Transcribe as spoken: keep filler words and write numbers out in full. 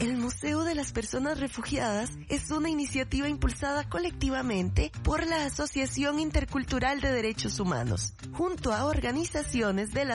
El Museo de las Personas Refugiadas es una iniciativa impulsada colectivamente por la Asociación Intercultural de Derechos Humanos, junto a organizaciones de la